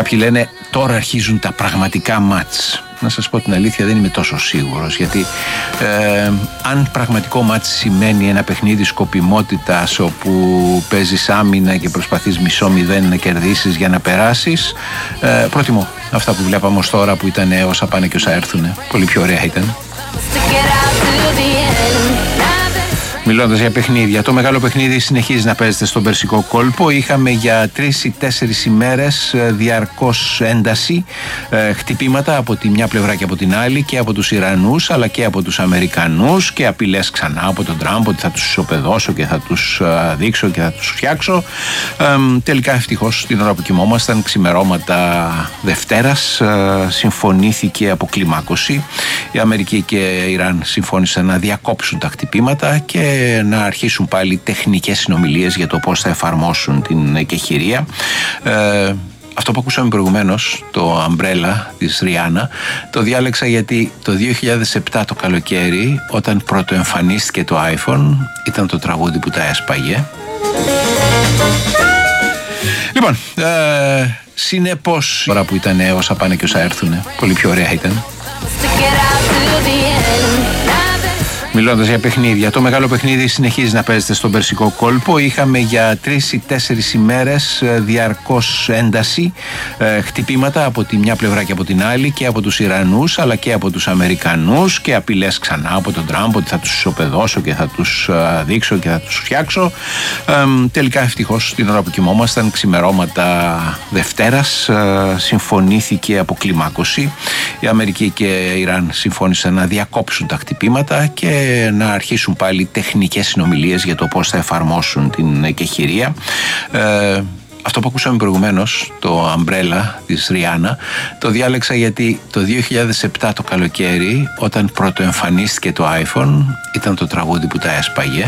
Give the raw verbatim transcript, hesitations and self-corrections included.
Κάποιοι λένε τώρα αρχίζουν τα πραγματικά μάτς. Να σας πω την αλήθεια, δεν είμαι τόσο σίγουρος, γιατί ε, αν πραγματικό μάτς σημαίνει ένα παιχνίδι σκοπιμότητας όπου παίζεις άμυνα και προσπαθείς μισό μηδέν να κερδίσεις για να περάσεις, ε, προτιμώ αυτά που βλέπαμε ως τώρα, που ήταν όσα πάνε και όσα έρθουνε. Πολύ πιο ωραία ήταν. Μιλώντας για παιχνίδια, το μεγάλο παιχνίδι συνεχίζει να παίζεται στον Περσικό κόλπο. Είχαμε για τρεις ή τέσσερις ημέρες διαρκώς ένταση, ε, χτυπήματα από τη μια πλευρά και από την άλλη, και από τους Ιρανούς αλλά και από τους Αμερικανούς, και απειλές ξανά από τον Τραμπ ότι θα τους ισοπεδώσω και θα τους ε, δείξω και θα τους φτιάξω. Ε, τελικά ευτυχώς την ώρα που κοιμόμασταν, ξημερώματα Δευτέρας, ε, συμφωνήθηκε αποκλιμάκωση. Η Αμερική και η Ιράν συμφώνησαν να διακόψουν τα χτυπήματα και να αρχίσουν πάλι τεχνικές συνομιλίες για το πώς θα εφαρμόσουν την εκεχηρία. Ε, αυτό που ακούσαμε προηγουμένως, το Umbrella της Ριάννα, το διάλεξα γιατί το δύο χιλιάδες επτά το καλοκαίρι, όταν πρωτοεμφανίστηκε το iPhone, ήταν το τραγούδι που τα έσπαγε. Λοιπόν, ε, συνεπώς, τώρα που ήταν όσα πάνε και όσα έρθουνε, πολύ πιο ωραία ήταν. Μιλώντας για παιχνίδια, το μεγάλο παιχνίδι συνεχίζει να παίζεται στον Περσικό κόλπο. Είχαμε για τρεις ή τέσσερις ημέρες διαρκώς ένταση, ε, χτυπήματα από τη μια πλευρά και από την άλλη, και από τους Ιρανούς αλλά και από τους Αμερικανούς, και απειλές ξανά από τον Τραμπ ότι θα τους ισοπεδώσω και θα τους ε, δείξω και θα τους φτιάξω. Ε, τελικά ευτυχώς την ώρα που κοιμόμασταν, ξημερώματα Δευτέρας, ε, συμφωνήθηκε αποκλιμάκωση. Η Αμερική και η Ιράν συμφώνησαν να διακόψουν τα χτυπήματα και να αρχίσουν πάλι τεχνικές συνομιλίες για το πώς θα εφαρμόσουν την εκεχηρία. Ε, αυτό που ακούσαμε προηγουμένως, το Umbrella της Ριάννα, το διάλεξα γιατί το δύο χιλιάδες επτά το καλοκαίρι, όταν πρωτοεμφανίστηκε το iPhone, ήταν το τραγούδι που τα έσπαγε.